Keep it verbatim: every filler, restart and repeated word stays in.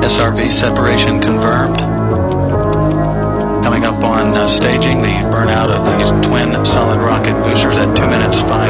S R V separation confirmed. Coming up on uh, staging the burnout of these twin solid rocket boosters at two minutes five